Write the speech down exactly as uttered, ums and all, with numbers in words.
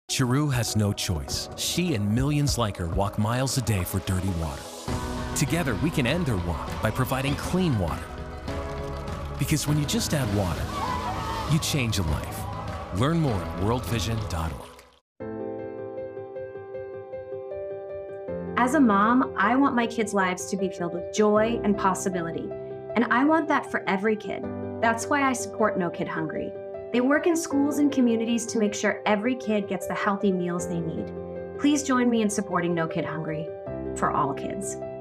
Chiru has no choice. She and millions like her walk miles a day for dirty water. Together, we can end their walk by providing clean water. Because when you just add water, you change a life. Learn more at world vision dot org. As a mom, I want my kids' lives to be filled with joy and possibility. And I want that for every kid. That's why I support No Kid Hungry. They work in schools and communities to make sure every kid gets the healthy meals they need. Please join me in supporting No Kid Hungry for all kids.